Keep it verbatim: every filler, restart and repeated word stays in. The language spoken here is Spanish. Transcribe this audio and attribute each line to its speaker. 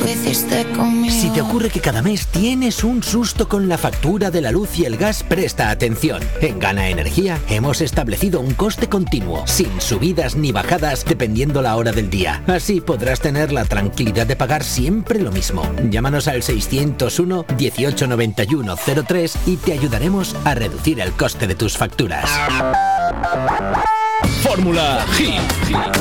Speaker 1: hiciste conmigo.
Speaker 2: Si te ocurre que cada mes tienes un susto con la factura de la luz y el gas, presta atención. En Gana Energía hemos establecido un coste continuo, sin subidas ni bajadas dependiendo la hora del día. Así podrás tener la tranquilidad de pagar siempre lo mismo. Llámanos al seiscientos uno, dieciocho noventa y uno cero tres y te ayudaremos a reducir el coste de tus facturas.
Speaker 3: Fórmula Hit.